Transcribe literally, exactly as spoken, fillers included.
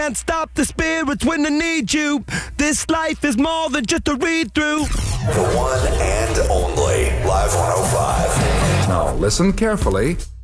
Can't stop the spirits when they need you. This life is more than just a read-through. The one and only Live one oh five. Now listen carefully